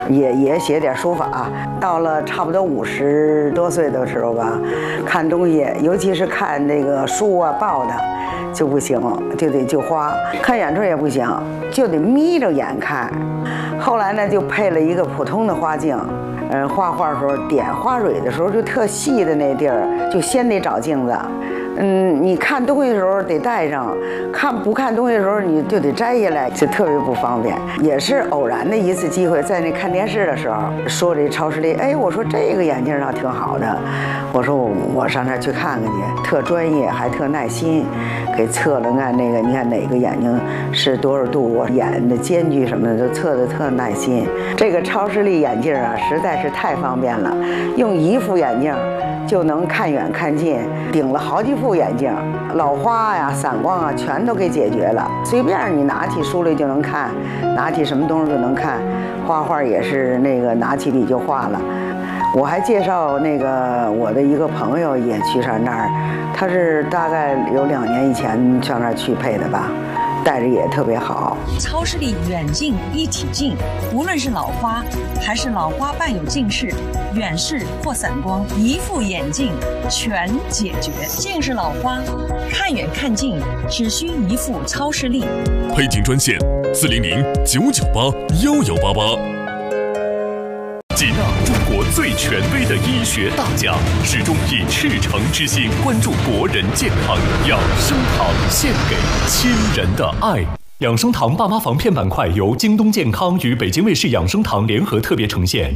也写点书法。到了差不多50多岁的时候吧，看东西，尤其是看那个书啊报的，就不行，就花。看远处也不行，就得眯着眼看。后来呢，就配了一个普通的花镜。画画的时候点花蕊的时候，就特细的那地儿，就先得找镜子。你看东西的时候得带上，不看东西的时候你就得摘下来，就特别不方便。也是偶然的一次机会，在那看电视的时候，说这超视力，哎，我说这个眼镜倒挺好的，我说我上那儿去看看去，特专业还特耐心，给测了看那个，你看哪个眼睛是多少度，我眼的间距什么的都测得特耐心。这个超视力眼镜啊，实在是太方便了，用一副眼镜就能看远看近，顶了好几副眼镜，老花呀、散光啊，全都给解决了。随便你拿起书来就能看，拿起什么东西就能看。画画也是那个拿起笔就画了。我还介绍那个我的一个朋友也去上那儿，他是大概有2年以前上那儿去配的吧。戴着也特别好。 超视力远近一体镜，无论是老花还是老花伴有近视、远视或散光，一副眼镜全解决。近视老花看远看近，只需一副超视力。 配镜专线400-998-1188。吉纳，中国最权威的医学大家，始终以赤诚之心关注国人健康。养生堂献给亲人的爱。养生堂爸妈防骗板块由京东健康与北京卫视养生堂联合特别呈现。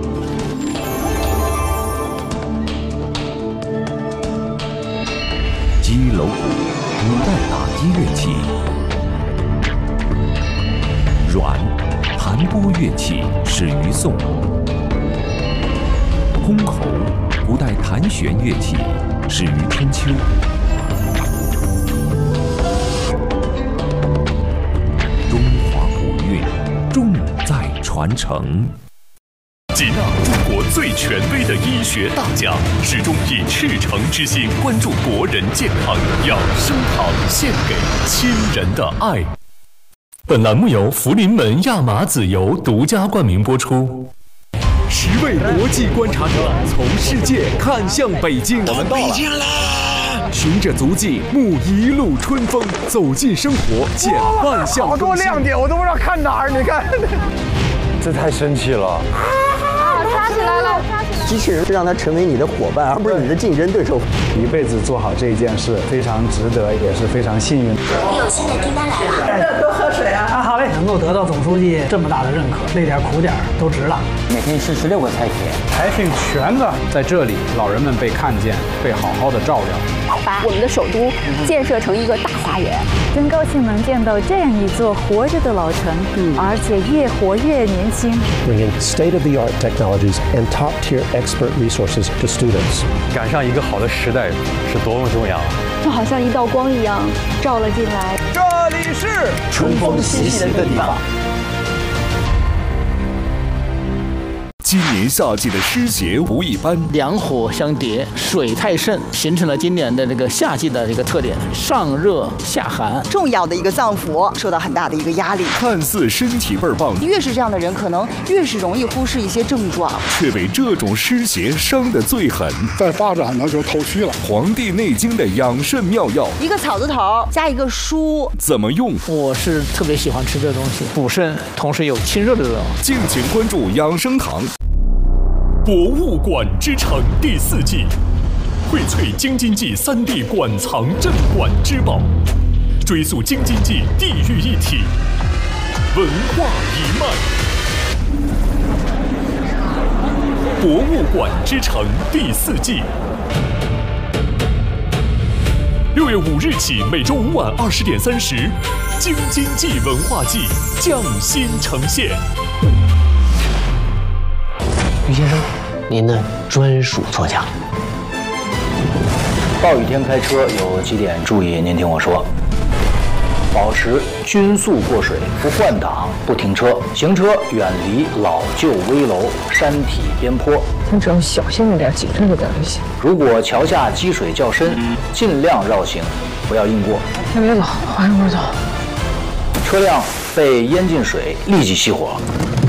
击楼鼓，古代打击乐器。阮，弹拨乐器始于宋。箜篌，古代弹弦乐器始于春秋。中华古韵，重在传承。 吉纳，中国最权威的医学大家，始终以赤诚之心关注国人健康。养生堂献给亲人的爱。本栏目由福临门亚麻籽油独家冠名播出。 10位国际观察者从世界看向北京， 我们到北京啦！ 循着足迹，沐一路春风，走进生活，见万象更新。 好多亮点，我都不知道看哪儿。你看，这太神奇了！ 抓起来了！ 机器人是让它成为你的伙伴，而不是你的竞争对手。 一辈子做好这一件事，非常值得，也是非常幸运。 你有新的订单来了， 多喝水啊！好嘞，能够得到总书记这么大的认可，累点苦点都值了。 每天吃16个菜品， 培训全的在这里，老人们被看见，被好好的照料。 把我们的首都建设成一个大花园， 真高兴能见到这样一座活着的老城，而且越活越年轻。 Bringing state-of-the-art technologies and top-tier expert resources to students。 赶上一个好的时代是多么重要！ 就好像一道光一样照了进来。 这里是春风习习的地方。 今年夏季的湿邪无一般， 两火相叠，水太盛，形成了今年的这个夏季的这个特点：上热下寒。 重要的一个脏腑受到很大的一个压力。 看似身体倍儿棒， 越是这样的人，可能越是容易忽视一些症状， 却被这种湿邪伤得最狠。 再发展呢就透虚了。 《黄帝内经》的养肾妙药， 一个草字头加一个书， 怎么用？ 我是特别喜欢吃这东西，补肾，同时有清热的作用。 敬请关注养生堂。博物馆之城第4季，荟萃京津冀3D 馆藏镇馆之宝，追溯京津冀地域一体文化一脉。博物馆之城第4季，6月5日起，每周5晚20点30，京津冀文化季匠心呈现。 于先生，您的专属座驾。 暴雨天开车有几点注意，您听我说：保持均速过水，不换挡，不停车，行车远离老旧危楼、山体边坡。 咱只要小心着点，谨慎着点就行。 如果桥下积水较深，尽量绕行，不要硬过。 先别走，还是不走。 车辆被淹进水，立即熄火。